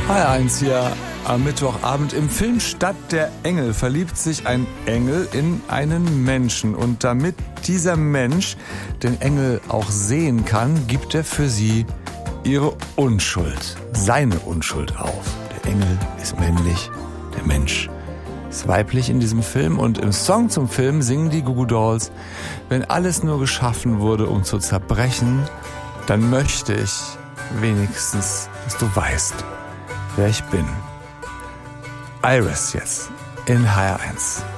HR1 hier am Mittwochabend. Im Film Stadt der Engel verliebt sich ein Engel in einen Menschen. Und damit dieser Mensch den Engel auch sehen kann, gibt er für sie ihre Unschuld, seine Unschuld auf. Der Engel ist männlich, der Mensch ist weiblich in diesem Film. Und im Song zum Film singen die Goo Goo Dolls: Wenn alles nur geschaffen wurde, um zu zerbrechen, dann möchte ich wenigstens, dass du weißt, wer ich bin. Iris jetzt in HR1.